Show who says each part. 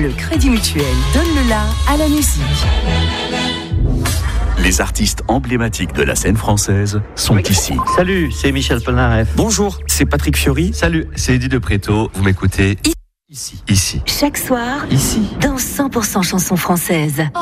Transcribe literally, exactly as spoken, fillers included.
Speaker 1: Le Crédit Mutuel donne le la à la musique.
Speaker 2: Les artistes emblématiques de la scène française sont ici.
Speaker 3: Salut, c'est Michel Polnareff.
Speaker 4: Bonjour, c'est Patrick Fiori.
Speaker 3: Salut, c'est Eddie de Préto. Vous m'écoutez ici, ici.
Speaker 1: Chaque soir,
Speaker 3: Ici.
Speaker 1: dans cent pour cent chansons françaises.